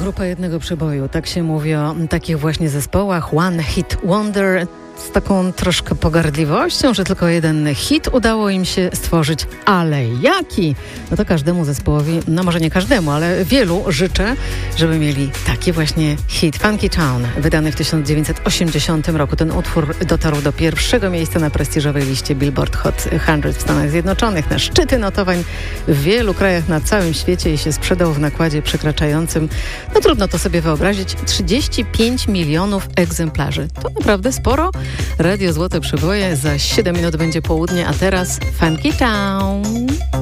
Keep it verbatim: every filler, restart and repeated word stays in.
Grupa jednego przeboju, tak się mówi o takich właśnie zespołach. One Hit Wonder. Z taką troszkę pogardliwością, że tylko jeden hit udało im się stworzyć, ale jaki? No to każdemu zespołowi, no może nie każdemu, ale wielu życzę, żeby mieli taki właśnie hit. Funky Town, wydany w tysiąc dziewięćset osiemdziesiątym roku. Ten utwór dotarł do pierwszego miejsca na prestiżowej liście Billboard Hot sto w Stanach Zjednoczonych, na szczyty notowań w wielu krajach na całym świecie i się sprzedał w nakładzie przekraczającym, no trudno to sobie wyobrazić, trzydzieści pięć milionów egzemplarzy. To naprawdę sporo. Radio Złote Przeboje, za siedem minut będzie południe, a teraz Funky Town.